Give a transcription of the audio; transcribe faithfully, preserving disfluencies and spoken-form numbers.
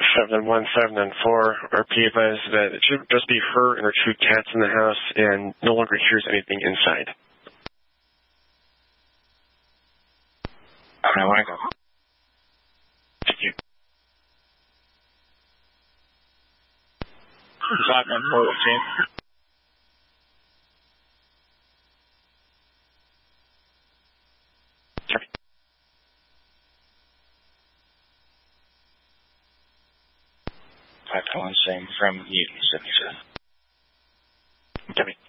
seven one seven and four, R P advised that it should just be her and her two cats in the house and no longer hears anything inside. I want to go. Thank you. five one four, team. five one, same from Newton, seventy-seven. Copy.